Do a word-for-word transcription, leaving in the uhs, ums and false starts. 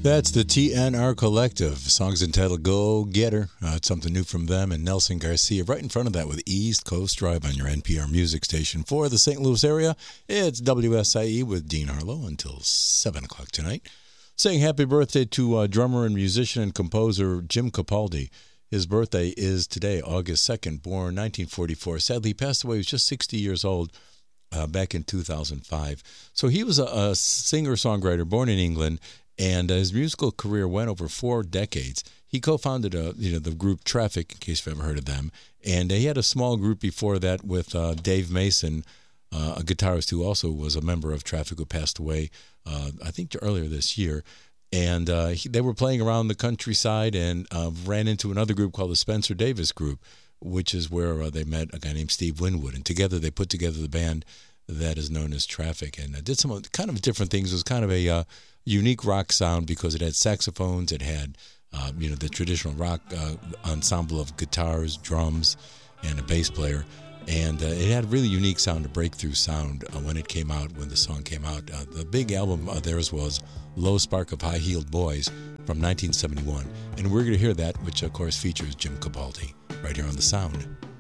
That's the T N R Collective. The song's entitled Go Getter. Uh, it's something new from them and Nelson Garcia. Right in front of that with East Coast Drive on your N P R music station. For the Saint Louis area, it's W S I E with Dean Harlow until seven o'clock tonight. Saying happy birthday to uh, drummer and musician and composer Jim Capaldi. His birthday is today, August second, born nineteen forty-four. Sadly, he passed away. He was just sixty years old uh, back in two thousand five. So he was a, a singer-songwriter born in England, and uh, his musical career went over four decades. He co-founded a, you know, the group Traffic, in case you've ever heard of them. And uh, he had a small group before that with uh, Dave Mason, uh, a guitarist who also was a member of Traffic, who passed away, uh, I think, earlier this year. And uh, he, they were playing around the countryside and uh, ran into another group called the Spencer Davis Group, which is where uh, they met a guy named Steve Winwood. And together they put together the band that is known as Traffic, and uh, did some kind of different things. It was kind of a uh, unique rock sound because it had saxophones, it had uh, you know the traditional rock uh, ensemble of guitars, drums, and a bass player, and uh, it had a really unique sound, a breakthrough sound uh, when it came out, when the song came out. Uh, the big album of theirs was Low Spark of High-Heeled Boys from nineteen seventy-one, and we're going to hear that, which of course features Jim Capaldi right here on The Sound.